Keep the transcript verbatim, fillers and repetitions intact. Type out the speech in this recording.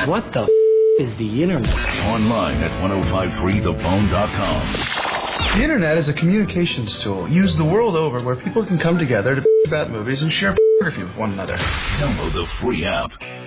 What the f- is the internet? Online at ten fifty-three the bone dot com. The internet is a communications tool used the world over where people can come together to about movies and share photography with one another. Download the free app.